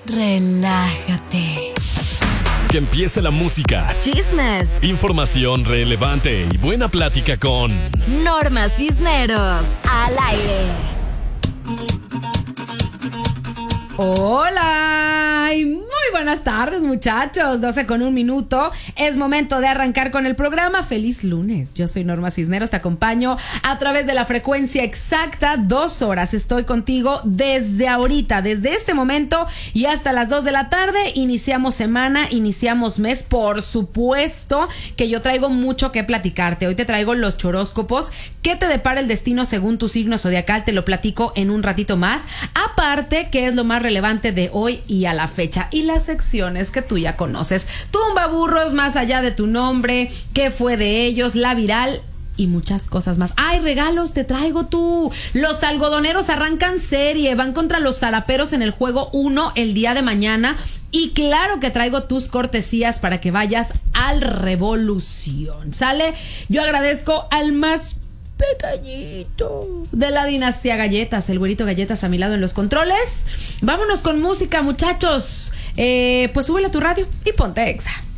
relájate. Que empiece la música, Chismes, información relevante y buena plática con Norma Cisneros, al aire. Hola y muy buenas tardes, muchachos. 12:01. Es momento de arrancar con el programa. Feliz lunes. Yo soy Norma Cisneros, te acompaño a través de la frecuencia exacta. 2 horas estoy contigo desde ahorita, desde este momento y hasta las 2 de la tarde. Iniciamos semana, iniciamos mes. Por supuesto que yo traigo mucho que platicarte. Hoy te traigo los choróscopos. ¿Qué te depara el destino según tu signo zodiacal? Te lo platico en un ratito más. Aparte, ¿qué es lo más relevante de hoy y a la fecha? Y las secciones que tú ya conoces. Tumba burros, más allá de tu nombre, qué fue de ellos, la viral y muchas cosas más. ¡Ay, regalos te traigo tú! Los algodoneros arrancan serie, van contra los zaraperos en el juego 1 el día de mañana. Y claro que traigo tus cortesías para que vayas al Revolución. ¿Sale? Yo agradezco al más pequeñito de la dinastía Galletas, el güerito Galletas a mi lado en los controles. Vámonos con música, muchachos. Pues súbele a tu radio y ponte Exa.